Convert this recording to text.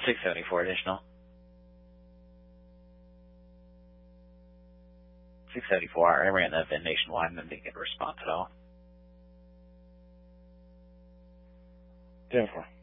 674 additional. 674. I ran that VIN nationwide and didn't get a response at all. 10-4.